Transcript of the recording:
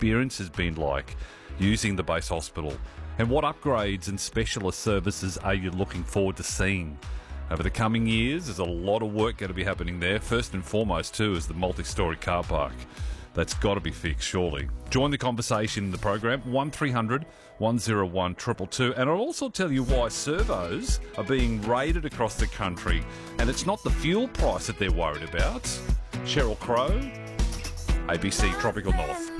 experience has been like using the base hospital, and what upgrades and specialist services are you looking forward to seeing over the coming years? There's a lot of work going to be happening there. First and foremost, too, is the multi-storey car park. That's got to be fixed, surely. Join the conversation in the program, 1300 101 222. And I'll also tell you why servos are being raided across the country, and it's not the fuel price that they're worried about. Sheryl Crow, ABC Tropical North.